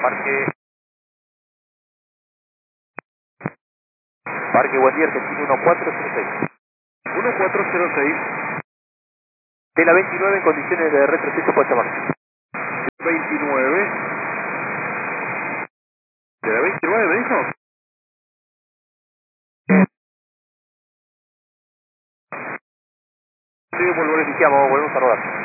Parque. Parque Buen Día, Argentina 1406. 1406. De la 29 en condiciones de retroceso Pachamama. 29. ¿De la 29 me dijo? Sí, volvemos a rodar.